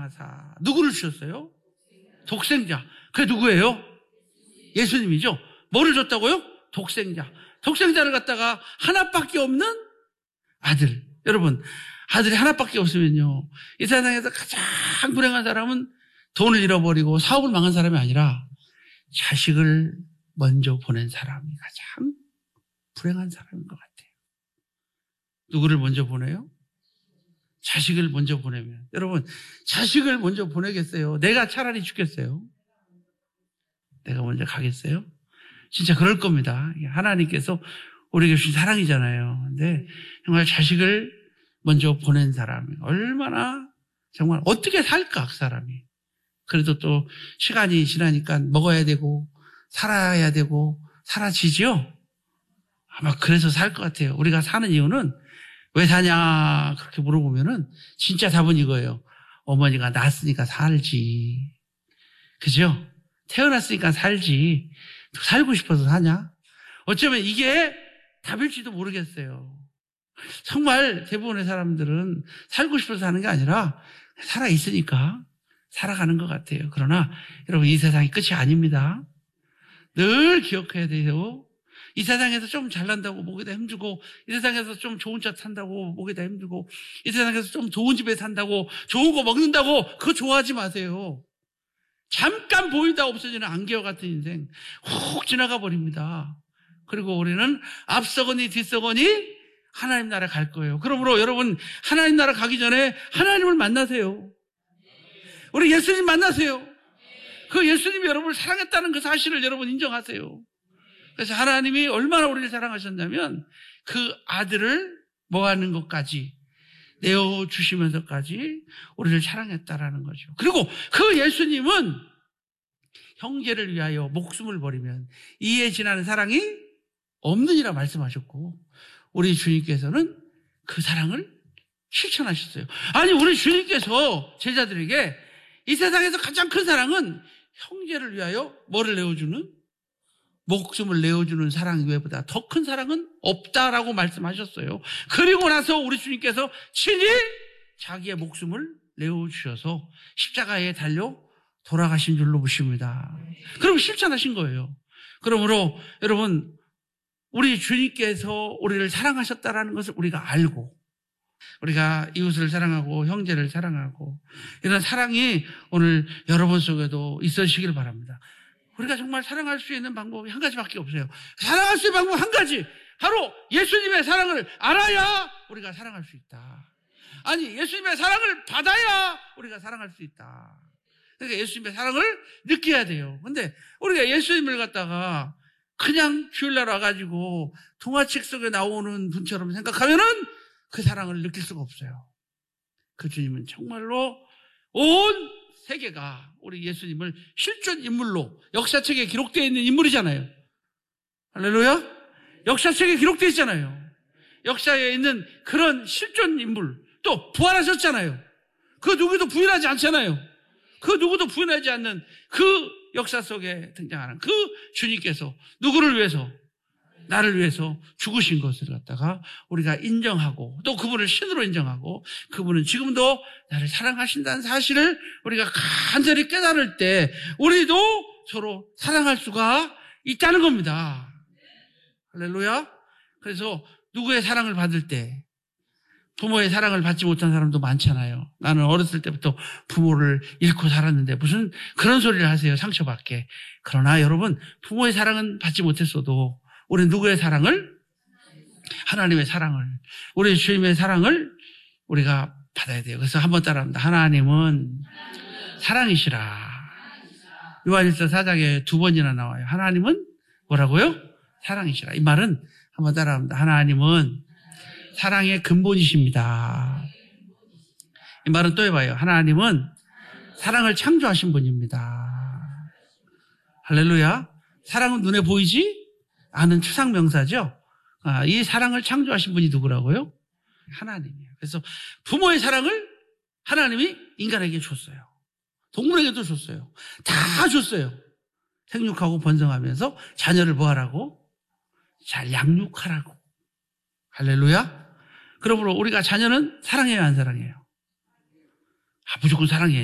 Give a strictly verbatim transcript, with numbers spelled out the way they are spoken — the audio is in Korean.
사랑하사. 누구를 주셨어요? 독생자. 그게 누구예요? 예수님이죠. 뭐를 줬다고요? 독생자. 독생자를 갖다가 하나밖에 없는 아들. 여러분, 아들이 하나밖에 없으면요, 이 세상에서 가장 불행한 사람은 돈을 잃어버리고 사업을 망한 사람이 아니라 자식을 먼저 보낸 사람이 가장 불행한 사람인 것 같아요. 누구를 먼저 보내요? 자식을 먼저 보내면. 여러분, 자식을 먼저 보내겠어요? 내가 차라리 죽겠어요? 내가 먼저 가겠어요? 진짜 그럴 겁니다. 하나님께서 우리에게 주신 사랑이잖아요. 근데 정말 자식을 먼저 보낸 사람이 얼마나 정말 어떻게 살까, 그 사람이. 그래도 또 시간이 지나니까 먹어야 되고 살아야 되고 사라지죠? 아마 그래서 살 것 같아요. 우리가 사는 이유는 왜 사냐 그렇게 물어보면은 진짜 답은 이거예요. 어머니가 낳았으니까 살지. 그죠? 태어났으니까 살지. 살고 싶어서 사냐? 어쩌면 이게 답일지도 모르겠어요. 정말 대부분의 사람들은 살고 싶어서 사는 게 아니라 살아있으니까 살아가는 것 같아요. 그러나 여러분, 이 세상이 끝이 아닙니다. 늘 기억해야 돼요. 이 세상에서 좀 잘난다고 목에다 힘주고, 이 세상에서 좀 좋은 차 탄다고 목에다 힘주고, 이 세상에서 좀 좋은 집에 산다고, 좋은 거 먹는다고 그거 좋아하지 마세요. 잠깐 보이다 없어지는 안개와 같은 인생 훅 지나가 버립니다. 그리고 우리는 앞서거니 뒤서거니 하나님 나라 갈 거예요. 그러므로 여러분, 하나님 나라 가기 전에 하나님을 만나세요. 우리 예수님 만나세요. 그 예수님이 여러분을 사랑했다는 그 사실을 여러분 인정하세요. 그래서 하나님이 얼마나 우리를 사랑하셨냐면 그 아들을 뭐하는 것까지 내어주시면서까지 우리를 사랑했다라는 거죠. 그리고 그 예수님은 형제를 위하여 목숨을 버리면 이에 지나는 사랑이 없느니라 말씀하셨고, 우리 주님께서는 그 사랑을 실천하셨어요. 아니, 우리 주님께서 제자들에게 이 세상에서 가장 큰 사랑은 형제를 위하여 뭐를 내어주는? 목숨을 내어주는 사랑 외보다 더 큰 사랑은 없다라고 말씀하셨어요. 그리고 나서 우리 주님께서 친히 자기의 목숨을 내어주셔서 십자가에 달려 돌아가신 줄로 보십니다. 그럼 실천하신 거예요. 그러므로 여러분, 우리 주님께서 우리를 사랑하셨다라는 것을 우리가 알고, 우리가 이웃을 사랑하고 형제를 사랑하고, 이런 사랑이 오늘 여러분 속에도 있으시길 바랍니다. 우리가 정말 사랑할 수 있는 방법이 한 가지밖에 없어요. 사랑할 수 있는 방법 한 가지, 바로 예수님의 사랑을 알아야 우리가 사랑할 수 있다. 아니, 예수님의 사랑을 받아야 우리가 사랑할 수 있다. 그러니까 예수님의 사랑을 느껴야 돼요. 근데 우리가 예수님을 갖다가 그냥 주일날 와가지고 동화책 속에 나오는 분처럼 생각하면은 그 사랑을 느낄 수가 없어요. 그 주님은 정말로 온 세계가 우리 예수님을 실존 인물로, 역사책에 기록되어 있는 인물이잖아요. 할렐루야? 역사책에 기록되어 있잖아요. 역사에 있는 그런 실존 인물, 또 부활하셨잖아요. 그 누구도 부인하지 않잖아요. 그 누구도 부인하지 않는 그 역사 속에 등장하는 그 주님께서 누구를 위해서? 나를 위해서 죽으신 것을 갖다가 우리가 인정하고, 또 그분을 신으로 인정하고, 그분은 지금도 나를 사랑하신다는 사실을 우리가 간절히 깨달을 때 우리도 서로 사랑할 수가 있다는 겁니다. 할렐루야. 그래서 누구의 사랑을 받을 때, 부모의 사랑을 받지 못한 사람도 많잖아요. 나는 어렸을 때부터 부모를 잃고 살았는데 무슨 그런 소리를 하세요, 상처받게. 그러나 여러분, 부모의 사랑은 받지 못했어도 우리는 누구의 사랑을? 하나님의 사랑을, 우리 주님의 사랑을 우리가 받아야 돼요. 그래서 한번 따라합니다. 하나님은 사랑이시라. 요한일서 사 장에 두 번이나 나와요. 하나님은 뭐라고요? 사랑이시라. 이 말은 한번 따라합니다. 하나님은 사랑의 근본이십니다. 이 말은 또 해봐요. 하나님은 사랑을 창조하신 분입니다. 할렐루야. 사랑은 눈에 보이지 않은 추상명사죠. 아, 이 사랑을 창조하신 분이 누구라고요? 하나님이에요. 그래서 부모의 사랑을 하나님이 인간에게 줬어요. 동물에게도 줬어요. 다 줬어요. 생육하고 번성하면서 자녀를 뭐 하라고? 잘 양육하라고. 할렐루야. 그러므로 우리가 자녀는 사랑해야 안 사랑해요? 아, 무조건 사랑해요.